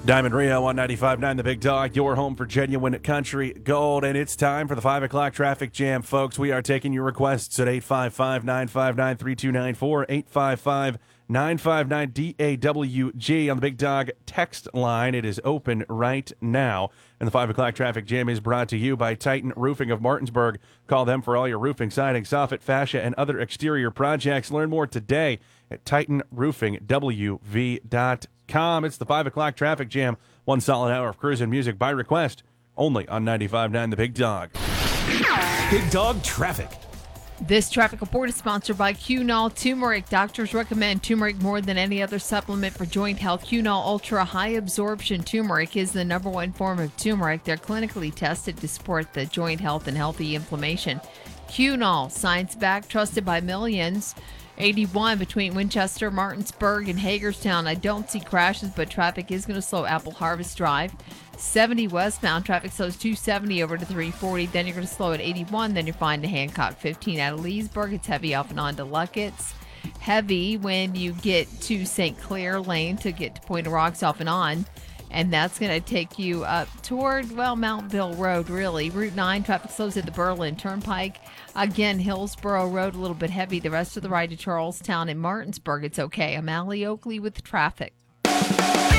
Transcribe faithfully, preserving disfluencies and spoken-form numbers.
Diamond Rio on ninety-five point nine The Big Dog, your home for genuine country gold. And it's time for the five o'clock traffic jam, folks. We are taking your requests at eight five five, nine five nine, three two nine four, eight five five, nine five nine, D A W G on the Big Dog text line. It is open right now. And the five o'clock traffic jam is brought to you by Titan Roofing of Martinsburg. Call them for all your roofing, siding, soffit, fascia, and other exterior projects. Learn more today at titan roofing w v dot com. It's the five o'clock traffic jam. One solid hour of cruising music by request, only on ninety-five point nine The Big Dog. Big Dog Traffic. This traffic report is sponsored by Cunol Turmeric. Doctors recommend turmeric more than any other supplement for joint health. Cunol Ultra High Absorption Turmeric is the number one form of turmeric. They're clinically tested to support the joint health and healthy inflammation. Cunol, science-backed, trusted by millions. eighty-one between Winchester, Martinsburg, and Hagerstown. I don't see crashes, but traffic is going to slow Apple Harvest Drive. seventy westbound, traffic slows two seventy over to three forty. Then you're going to slow at eighty-one. Then you're fine to Hancock. fifteen out of Leesburg. It's heavy off and on to Luckett's. Heavy when you get to Saint Clair Lane to get to Point of Rocks off and on. And that's going to take you up toward, well, Mountville Road, really. Route nine, traffic slows at the Berlin Turnpike. Again, Hillsborough Road, a little bit heavy. The rest of the ride to Charlestown and Martinsburg, it's okay. I'm Allie Oakley with the traffic.